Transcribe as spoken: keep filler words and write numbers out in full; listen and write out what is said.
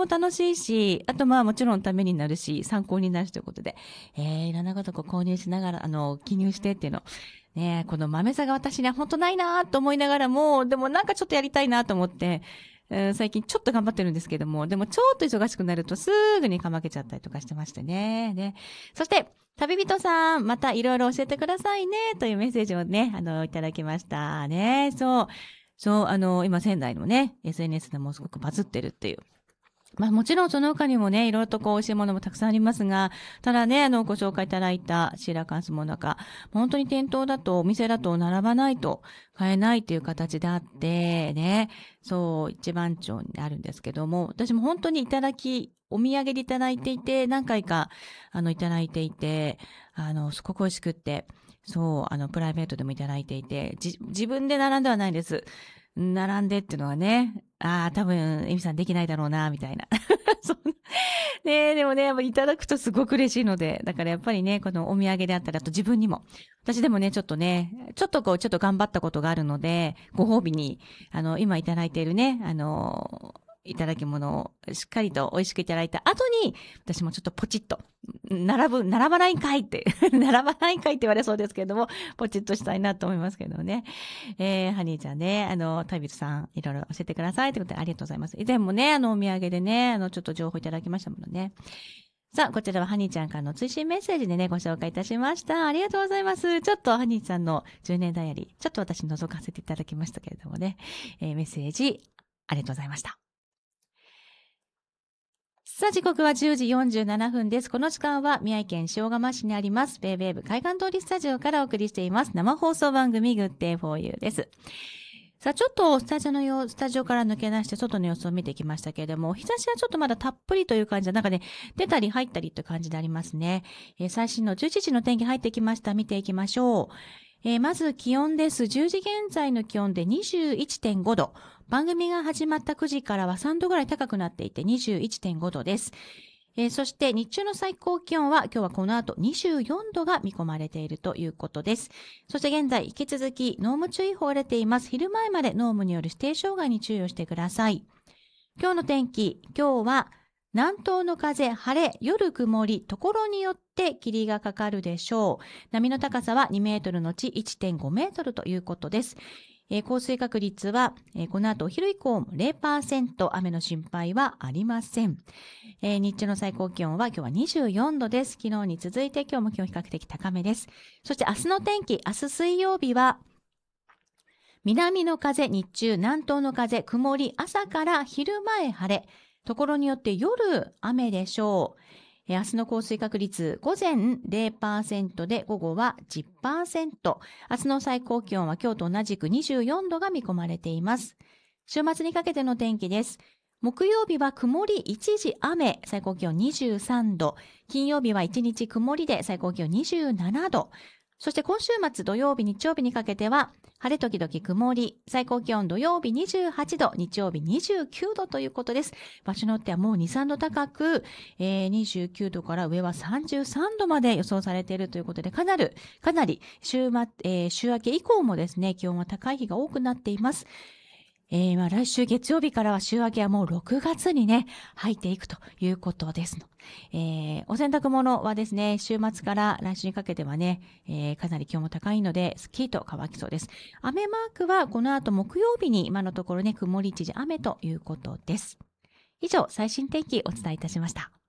も楽しいし、あとまあもちろんためになるし、参考になるしということで、えー、いろんなことを購入しながら、あの、記入してっていうの。ね、この豆さが私には本当ないなと思いながらも、でもなんかちょっとやりたいなと思って、うん、最近ちょっと頑張ってるんですけども、でもちょっと忙しくなるとすぐにかまけちゃったりとかしてましてね。ね。そして、旅人さん、またいろいろ教えてくださいね、というメッセージをね、あの、いただきましたね。そう。そう、あの、今仙台のね、エスエヌエス でもすごくバズってるっていう。まあもちろんその他にもね、いろいろとこう美味しいものもたくさんありますが、ただね、あの、ご紹介いただいたシーラカンスもなんか、本当に店頭だと、お店だと並ばないと買えないっていう形であって、ね、そう、一番町にあるんですけども、私も本当にいただき、お土産でいただいていて、何回か、あの、いただいていて、あの、すごく美味しくって、そう、あの、プライベートでもいただいていて、じ、自分で並んではないです。並んでっていうのはね、ああ、多分、エミさんできないだろうな、みたいな。そんなねえ、でもね、やっぱいただくとすごく嬉しいので、だからやっぱりね、このお土産であったり、あと自分にも。私でもね、ちょっとね、ちょっとこう、ちょっと頑張ったことがあるので、ご褒美に、あの、今いただいているね、あの、いただき物をしっかりと美味しくいただいた後に、私もちょっとポチッと、並ぶ、並ばないんかいって、並ばないんかいって言われそうですけれども、ポチッとしたいなと思いますけどね。えー、ハニーちゃんね、あの、旅人さん、いろいろ教えてくださいということでありがとうございます。以前もね、あの、お土産でね、あの、ちょっと情報いただきましたものね。さあ、こちらはハニーちゃんからの追伸メッセージでね、ご紹介いたしました。ありがとうございます。ちょっとハニーちゃんのじゅうねんダイアリー、ちょっと私覗かせていただきましたけれどもね、えー、メッセージ、ありがとうございました。さあ、時刻はじゅうじよんじゅうななふんです。この時間は宮城県塩釜市にあります、ベイベーブ海岸通りスタジオからお送りしています。生放送番組、グッデイフォーユーです。さあ、ちょっとスタジオのよう、スタジオから抜け出して外の様子を見てきましたけれども、日差しはちょっとまだたっぷりという感じで、なんかね、出たり入ったりという感じでありますね。えー、最新のじゅういちじの天気入ってきました。見ていきましょう。えー、まず気温です。じゅうじ現在の気温で にじゅういってんごど。番組が始まったくじからはさんどぐらい高くなっていて にじゅういってんごどです。えー、そして日中の最高気温は今日はこの後にじゅうよんどが見込まれているということです。そして現在引き続き濃霧注意報が出ています。昼前まで濃霧による指定障害に注意をしてください。今日の天気、今日は南東の風、晴れ、夜曇り、ところによって霧がかかるでしょう。波の高さはにメートルのち いってんごメートルということです。えー、降水確率は、えー、この後お昼以降も ゼロパーセント、雨の心配はありません。えー、日中の最高気温は今日はにじゅうよんどです。昨日に続いて今日も気温比較的高めです。そして明日の天気、明日水曜日は南の風、日中、南東の風、曇り、朝から昼前晴れ、ところによって夜雨でしょう。えー、明日の降水確率、午前 ゼロパーセント で午後は じゅっパーセント。明日の最高気温は今日と同じくにじゅうよんどが見込まれています。週末にかけての天気です。木曜日は曇り一時雨、最高気温にじゅうさんど。金曜日は一日曇りで最高気温にじゅうななど。そして今週末土曜日、日曜日にかけては晴れ時々曇り、最高気温土曜日にじゅうはちど、日曜日にじゅうきゅうどということです。場所によってはもうに、さんど高く、えー、にじゅうきゅうどから上はさんじゅうさんどまで予想されているということで、かなり、かなり週末、えー、週明け以降もですね、気温は高い日が多くなっています。えー、まあ来週月曜日からは週明けはもうろくがつにね、入っていくということですの。えー、お洗濯物はですね、週末から来週にかけてはね、えー、かなり気温も高いので、スッキリと乾きそうです。雨マークはこの後木曜日に今のところね、曇り一時雨ということです。以上、最新天気お伝えいたしました。